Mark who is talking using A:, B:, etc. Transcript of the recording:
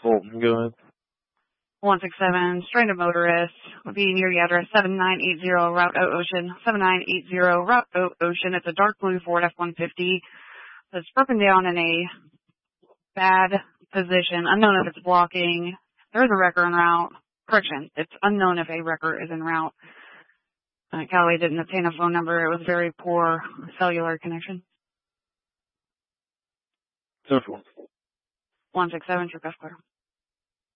A: Fulton, go ahead.
B: 167, stranded motorist, will be near the address 7980 Route O Ocean. 7980 Route O Ocean. It's a dark blue Ford F-150 that's broken down in a bad position. Unknown if it's blocking. There is a wrecker en route. Correction, it's unknown if a wrecker is en route. Callaway didn't obtain a phone number. It was very poor cellular connection.
A: 10-4.
B: 167, True Clear.